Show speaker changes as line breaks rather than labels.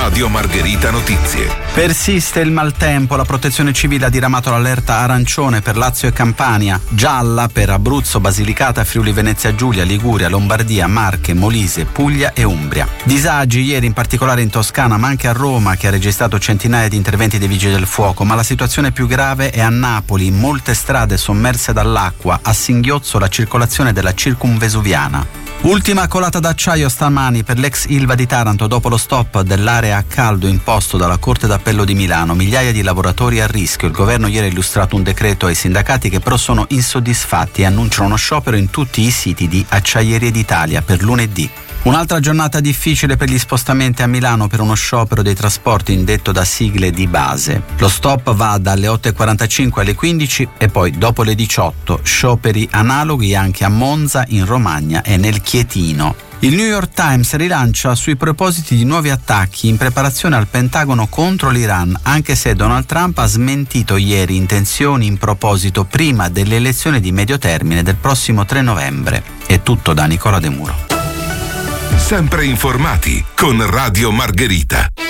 Radio Margherita Notizie.
Persiste il maltempo, la protezione civile ha diramato l'allerta arancione per Lazio e Campania, gialla per Abruzzo, Basilicata, Friuli Venezia Giulia, Liguria, Lombardia, Marche, Molise, Puglia e Umbria. Disagi ieri in particolare in Toscana, ma anche a Roma, che ha registrato centinaia di interventi dei vigili del fuoco, ma la situazione più grave è a Napoli, molte strade sommerse dall'acqua, a singhiozzo la circolazione della circumvesuviana. Ultima colata d'acciaio stamani per l'ex Ilva di Taranto dopo lo stop dell'area a caldo imposto dalla Corte d'Appello di Milano. Migliaia di lavoratori a rischio. Il governo ieri ha illustrato un decreto ai sindacati che però sono insoddisfatti e annunciano uno sciopero in tutti i siti di Acciaierie d'Italia per lunedì. Un'altra giornata difficile per gli spostamenti a Milano per uno sciopero dei trasporti indetto da sigle di base. Lo stop va dalle 8:45 alle 15 e poi dopo le 18 scioperi analoghi anche a Monza, in Romagna e nel Chietino. Il New York Times rilancia sui propositi di nuovi attacchi in preparazione al Pentagono contro l'Iran, anche se Donald Trump ha smentito ieri intenzioni in proposito prima delle elezioni di medio termine del prossimo 3 novembre. È tutto da Nicola De Muro.
Sempre informati con Radio Margherita.